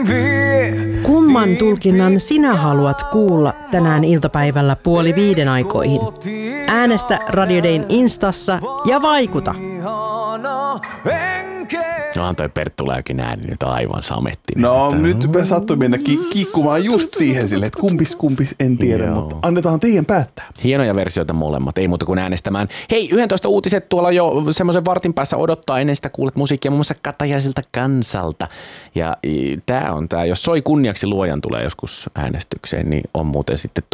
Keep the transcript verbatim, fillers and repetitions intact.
Kumman tulkinnan sinä haluat kuulla tänään iltapäivällä puoli viiden aikoihin? Äänestä Radio Dayn Instassa ja vaikuta! No toi Perttu Läykin ääni nyt aivan sametti. No että... nyt me sattui mennä ki- kiikkumaan just siihen silleen, että kumpis kumpis en tiedä, Joo. mutta annetaan teidän päättää. Hienoja versioita molemmat, ei muuta kuin äänestämään. Hei, yksitoista uutiset tuolla jo semmoisen vartin päässä odottaa, ennen sitä kuulet musiikkia muun muassa Katajaisilta Kansalta. Ja tää on tää, jos soi kunniaksi luojan tulee joskus äänestykseen, niin on muuten sitten